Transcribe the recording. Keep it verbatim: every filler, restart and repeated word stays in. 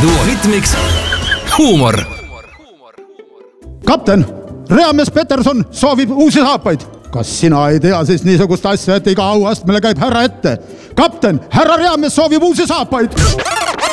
duo hitmiks huumor. Kapten, reamees Peterson soovib uusi saapaid. Kas sina ei tea siis niisugust asja, et iga auastmele käib härra ette? Kapten, härra reamees soovib uusi saapaid.